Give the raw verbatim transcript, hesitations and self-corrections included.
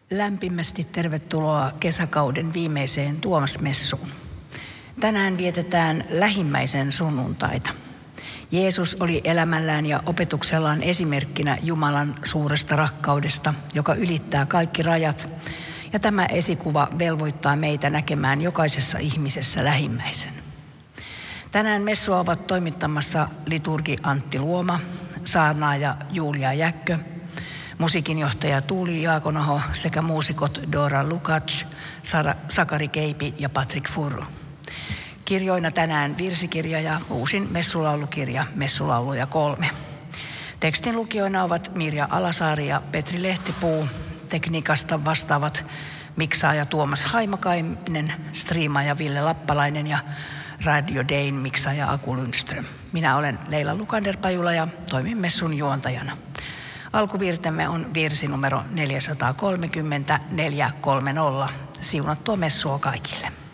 Lämpimästi tervetuloa kesäkauden viimeiseen Tuomasmessuun. Tänään vietetään lähimmäisen sunnuntaita. Jeesus oli elämällään ja opetuksellaan esimerkkinä Jumalan suuresta rakkaudesta, joka ylittää kaikki rajat. Ja tämä esikuva velvoittaa meitä näkemään jokaisessa ihmisessä lähimmäisen. Tänään messua ovat toimittamassa liturgi Antti Luoma, saarnaaja Julia Jäkkö, musiikinjohtaja Tuuli Jaakonaho sekä muusikot Dora Lukacs, Sakari Keipi ja Patrick Furru. Kirjoina tänään virsikirja ja uusin messulaulukirja Messulauluja kolme. Tekstin lukijoina ovat Mirja Alasaari ja Petri Lehtipuu. Tekniikasta vastaavat miksaaja Tuomas Haimakainen, striimaaja Ville Lappalainen ja Radio Dayn miksaaja Aku Lundström. Minä olen Leila Lukander-Pajula ja toimin messun juontajana. Alkuvirtemme on virsi numero neljäsataakolmekymmentä neljäsataakolmekymmentä. Siunattua messua kaikille.